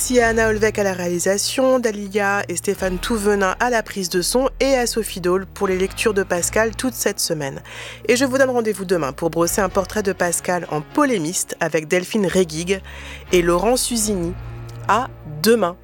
Merci à Anna Olvec à la réalisation, Dalia et Stéphane Touvenin à la prise de son et à Sophie Dole pour les lectures de Pascal toute cette semaine. Et je vous donne rendez-vous demain pour brosser un portrait de Pascal en polémiste avec Delphine Réguigue et Laurent Suzini. À demain!